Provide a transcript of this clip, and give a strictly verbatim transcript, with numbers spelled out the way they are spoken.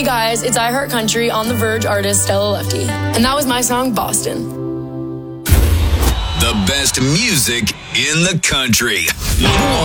Hey guys, it's I Heart Country on The Verge artist Stella Lefty. And that was my song, Boston. The best music in the country.